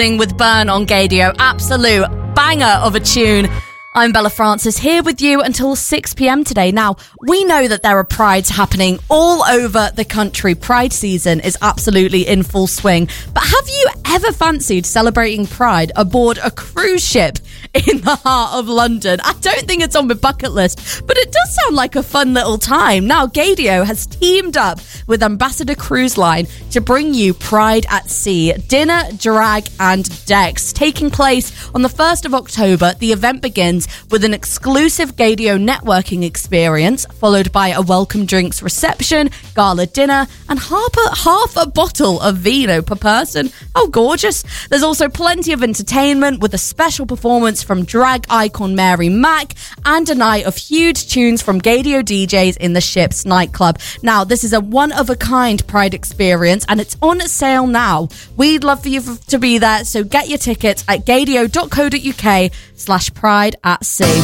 With Burn on Gaydio. Absolute banger of a tune. I'm Bella Francis, here with you until 6 p.m. today. Now, we know that there are prides happening all over the country. Pride season is absolutely in full swing. But have you ever fancied celebrating Pride aboard a cruise ship in the heart of London? I don't think it's on my bucket list, but it does sound like a fun little time. Now, Gaydio has teamed up with Ambassador Cruise Line to bring you Pride at Sea, dinner, drag and decks. Taking place on the 1st of October, the event begins with an exclusive Gaydio networking experience, followed by a welcome drinks reception, gala dinner, and half a bottle of vino per person. Oh, gorgeous. There's also plenty of entertainment with a special performance from drag icon Mary Mack and a night of huge tunes from Gaydio DJs in the ship's nightclub. Now, this is a one-of-a-kind Pride experience and it's on sale now. We'd love for you to be there, so get your tickets at gaydio.co.uk/pride at sea.